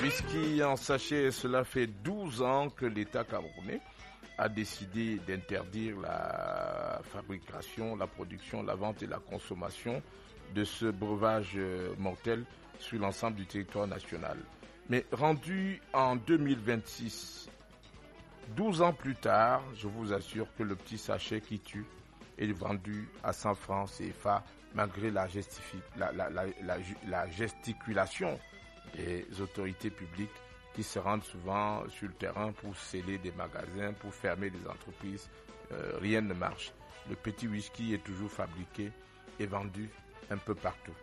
Whisky en sachet, cela fait 12 ans que l'État camerounais a décidé d'interdire la fabrication, la production, la vente et la consommation de ce breuvage mortel sur l'ensemble du territoire national. Mais rendu en 2026, 12 ans plus tard, je vous assure que le petit sachet qui tue est vendu à 100 francs CFA malgré la gesticulation des autorités publiques qui se rendent souvent sur le terrain pour sceller des magasins, pour fermer des entreprises. Rien ne marche. Le petit whisky est toujours fabriqué et vendu un peu partout.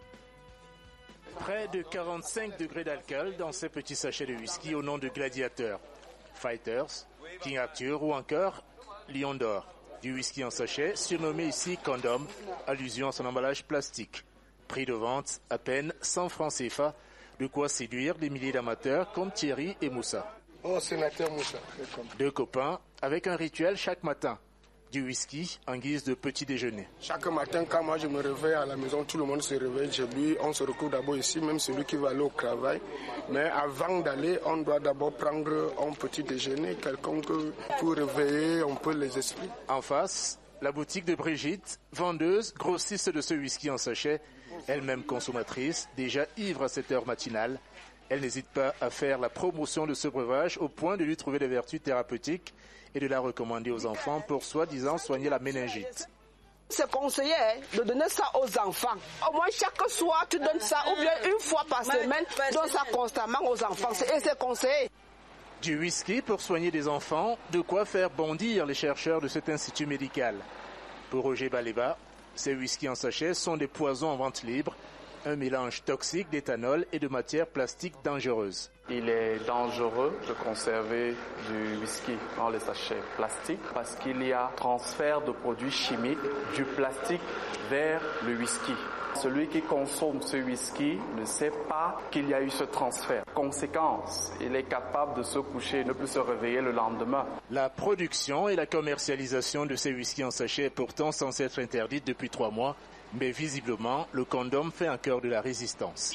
Près de 45 degrés d'alcool dans ces petits sachets de whisky au nom de Gladiateur, Fighters, King Arthur ou encore Lion d'Or. Du whisky en sachet, surnommé ici Condom, allusion à son emballage plastique. Prix de vente à peine 100 francs CFA, de quoi séduire des milliers d'amateurs comme Thierry et Moussa. Oh, sénateur Moussa. Deux copains avec un rituel chaque matin. Du whisky en guise de petit déjeuner. Chaque matin, quand moi je me réveille à la maison, tout le monde se réveille. Je bu, on se retrouve d'abord ici, même celui qui va aller au travail. Mais avant d'aller, on doit d'abord prendre un petit déjeuner, quelconque pour réveiller un peu les esprits. En face, la boutique de Brigitte, vendeuse, grossiste de ce whisky en sachet, elle-même consommatrice, déjà ivre à cette heure matinale. Elle n'hésite pas à faire la promotion de ce breuvage au point de lui trouver des vertus thérapeutiques et de la recommander aux enfants pour soi-disant soigner la méningite. C'est conseillé de donner ça aux enfants. Au moins chaque soir, tu donnes ça, ou bien une fois par semaine, tu donnes ça constamment aux enfants. Et c'est conseillé. Du whisky pour soigner des enfants, de quoi faire bondir les chercheurs de cet institut médical. Pour Roger Baléva, ces whiskies en sachet sont des poisons en vente libre, un mélange toxique d'éthanol et de matières plastiques dangereuses. Il est dangereux de conserver du whisky dans les sachets plastiques parce qu'il y a transfert de produits chimiques du plastique vers le whisky. Celui qui consomme ce whisky ne sait pas qu'il y a eu ce transfert. Conséquence, il est capable de se coucher et ne plus se réveiller le lendemain. La production et la commercialisation de ces whiskies en sachet est pourtant censée être interdite depuis 3 mois, mais visiblement, le condom fait encore de la résistance.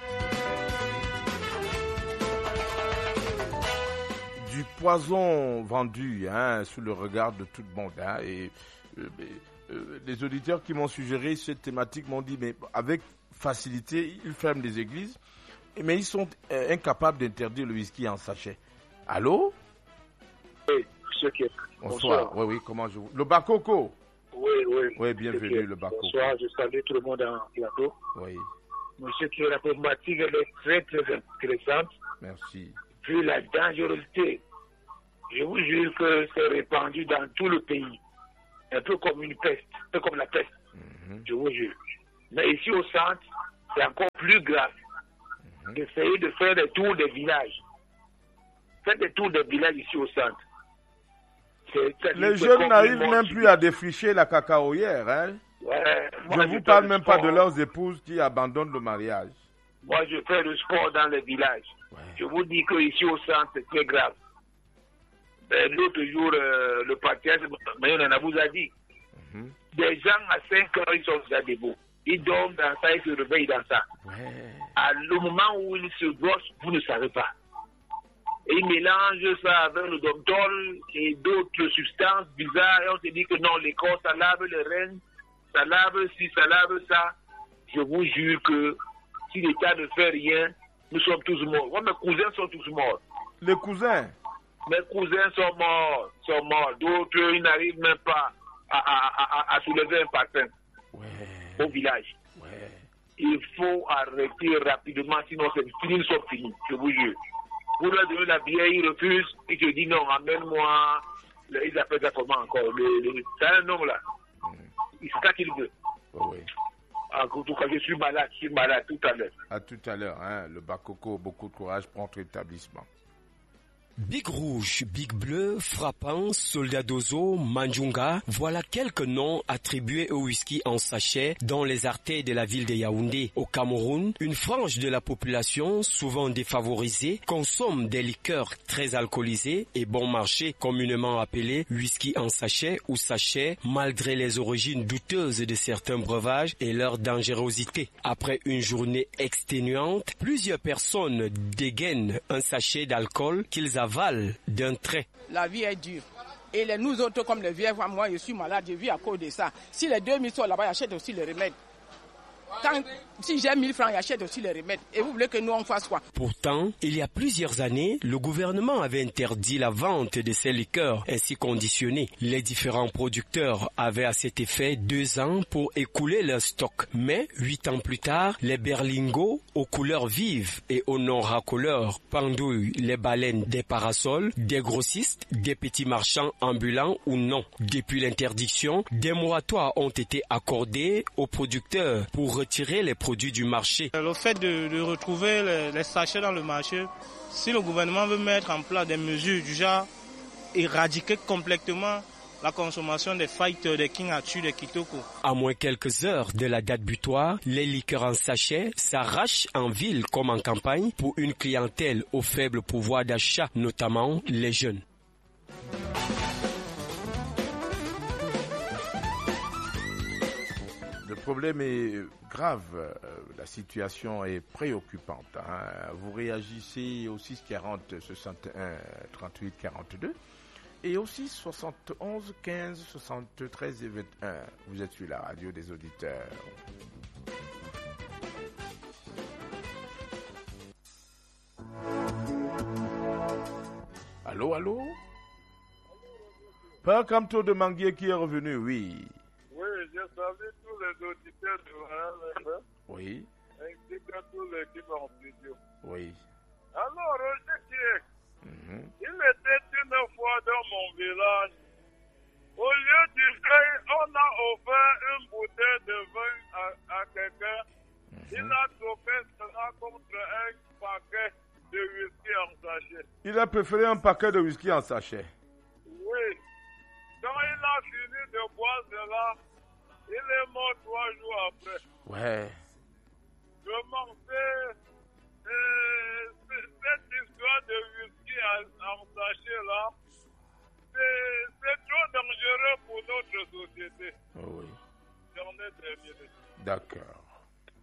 Du poison vendu sous le regard de tout le monde. Les auditeurs qui m'ont suggéré cette thématique m'ont dit, mais avec facilité, ils ferment les églises, mais ils sont incapables d'interdire le whisky en sachet. Allô? Oui, monsieur Kiep. Bonsoir. Oui, comment je vous... Le Bakoko? Oui, bienvenue, le Bakoko. Bonsoir, je salue tout le monde en plateau. Oui. Monsieur Kiep, la problématique, elle est très, très intéressante. Merci. Vu la dangerosité, je vous jure que c'est répandu dans tout le pays. Un peu comme une peste, un peu comme la peste, je vous jure. Mais ici au centre, c'est encore plus grave. D'essayer de faire des tours des villages. Faites des tours des villages ici au centre. Les jeunes n'arrivent même plus à défricher la cacaoyère. Ouais, je ne vous parle même pas de leurs épouses qui abandonnent le mariage. Moi, je fais le sport dans les villages. Ouais. Je vous dis qu'ici au centre, c'est très grave. L'autre jour, le patriarche, on vous a dit, des gens à 5 ans, ils sont déjà debout. Ils dorment dans ça, ils se réveillent dans ça. Ouais. À le moment où ils se brossent, vous ne savez pas. Et ils mélangent ça avec le domtol et d'autres substances bizarres. Et on se dit que non, les corps, ça lave les reins, ça lave ci, ça lave ça. Je vous jure que si l'État ne fait rien, nous sommes tous morts. Moi, mes cousins sont tous morts. Les cousins? Mes cousins sont morts. D'autres, ils n'arrivent même pas à soulever un patin au village. Ouais. Il faut arrêter rapidement, sinon c'est fini, nous sommes finis, je vous jure. Vous leur donnez la bière, ils refusent, ils te disent non, amène-moi, ils appellent ça comment encore, c'est un homme là. C'est ça qu'il veut. Oui. En tout cas, je suis malade tout à l'heure. À tout à l'heure, le Bakoko, beaucoup de courage pour notre établissement. Big Rouge, Big Bleu, Frappant, Soldat d'Ozo, Manjunga, voilà quelques noms attribués au whisky en sachet dans les artères de la ville de Yaoundé. Au Cameroun, une frange de la population, souvent défavorisée, consomme des liqueurs très alcoolisées et bon marché, communément appelés whisky en sachet ou sachet, malgré les origines douteuses de certains breuvages et leur dangerosité. Après une journée exténuante, plusieurs personnes dégainent un sachet d'alcool qu'ils avalent d'un trait. La vie est dure. Et nous autres, comme les vieilles femmes, moi je suis malade, je vis à cause de ça. Si les 2000 sont là-bas, j'achète aussi les remèdes. Si j'ai 1000 francs, j'achète aussi les remèdes. Et vous voulez que nous on fasse quoi? Pourtant, il y a plusieurs années, le gouvernement avait interdit la vente de ces liqueurs ainsi conditionnées. Les différents producteurs avaient à cet effet 2 ans pour écouler leur stock. Mais 8 ans plus tard, les berlingots aux couleurs vives et aux noms racoleurs pendouillent les baleines des parasols, des grossistes, des petits marchands ambulants ou non. Depuis l'interdiction, des moratoires ont été accordés aux producteurs pour retirer les produits du marché. Le fait de retrouver les sachets dans le marché, si le gouvernement veut mettre en place des mesures du genre éradiquer complètement la consommation des fighters, des King Arthur, des Kitoko. À moins quelques heures de la date butoir, les liqueurs en sachet s'arrachent en ville comme en campagne pour une clientèle au faible pouvoir d'achat, notamment les jeunes. Le problème est grave, la situation est préoccupante. Vous réagissez au 640 61 38 42 et au 6 71 15 73 et 21. Vous êtes sur la radio des auditeurs. Allô, allô? Père Camto de Manguier qui est revenu, oui. Oui, je salue tous les auditeurs de RLF. Oui. Ainsi que tous l'équipe en studio. Oui. Alors, Roger Kiek, il était une fois dans mon village. Au lieu du vin, on a offert une bouteille de vin à quelqu'un. Il a trouvé cela contre un paquet de whisky en sachet. Il a préféré un paquet de whisky en sachet. Oui. Quand il a fini de boire cela, il est mort 3 jours après. Ouais. Je pensais cette histoire de whisky en sachet là, c'est trop dangereux pour notre société. Oh oui. J'en ai terminé. D'accord.